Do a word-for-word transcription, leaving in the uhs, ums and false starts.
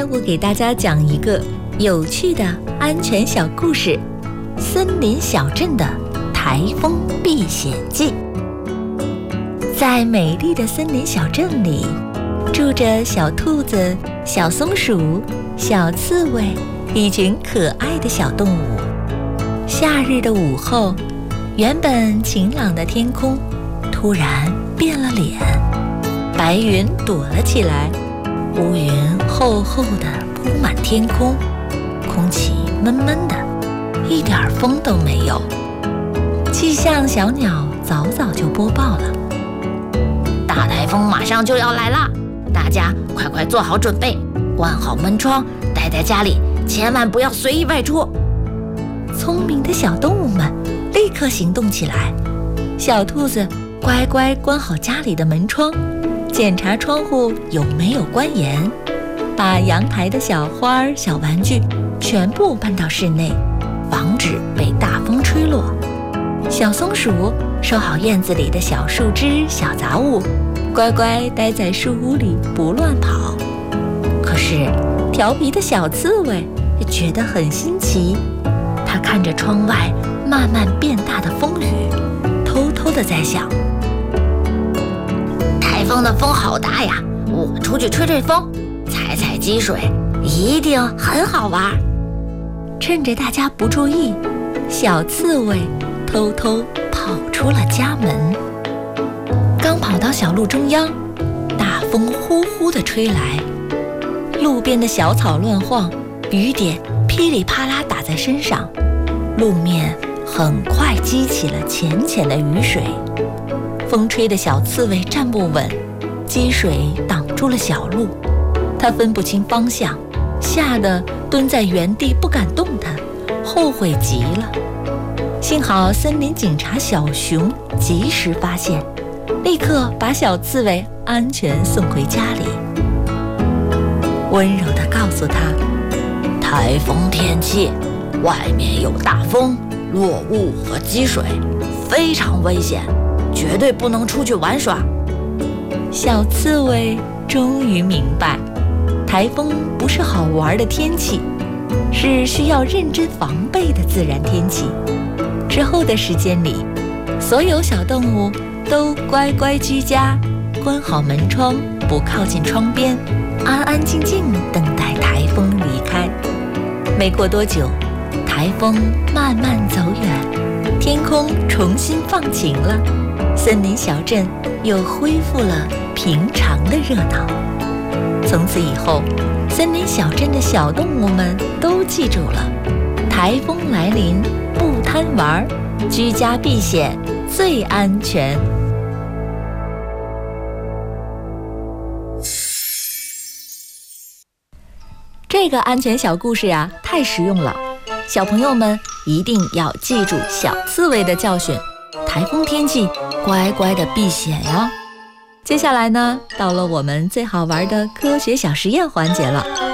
天我给大家讲一个有趣的安全小故事——森林小镇的台风避险记。在美丽的森林小镇里，住着小兔子、小松鼠、小刺猬，一群可爱的小动物。夏日的午后，原本晴朗的天空突然变了脸，白云躲了起来，乌云厚厚的铺满天空，空气闷闷的，一点风都没有。气象小鸟早早就播报了， 大台风马上就要来了，大家快快做好准备，关好门窗，待在家里，千万不要随意外出。 聪明的小动物们立刻行动起来，小兔子乖乖关好家里的门窗，检查窗户有没有关严，把阳台的小花小玩具全部搬到室内，防止被大风吹落。小松鼠收好院子里的小树枝小杂物，乖乖待在树屋里不乱跑。可是调皮的小刺猬觉得很新奇，它看着窗外慢慢变大的风雨，偷偷地在想， 台风的风好大呀，我出去吹吹风，踩踩积水，一定很好玩。 趁着大家不注意，小刺猬偷偷跑出了家门。刚跑到小路中央，大风呼呼地吹来，路边的小草乱晃，雨点噼里啪啦打在身上，路面很快积起了浅浅的雨水。风吹的小刺猬站不稳，积水挡住了小路，它分不清方向，吓得蹲在原地不敢动弹，后悔极了。幸好森林警察小熊及时发现，立刻把小刺猬安全送回家里，温柔地告诉他， 台风天气，外面有大风、落雾和积水，非常危险，绝对不能出去玩耍。 小刺猬终于明白，台风不是好玩的天气，是需要认真防备的自然天气。之后的时间里，所有小动物都乖乖居家，关好门窗，不靠近窗边，安安静静等待台风离开。没过多久，台风慢慢走远，天空重新放晴了，森林小镇又恢复了平常的热闹。从此以后，森林小镇的小动物们都记住了，台风来临不贪玩，居家避险最安全。这个安全小故事啊，太实用了，小朋友们一定要记住小刺猬的教训，台风天气乖乖的避险哟。接下来呢，到了我们最好玩的科学小实验环节了。